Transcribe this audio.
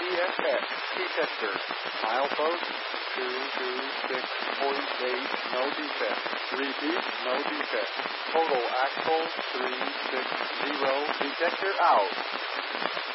TSX, T-tester, milepost 226.8, no defect. Repeat, no defect. Total axle 360, detector out.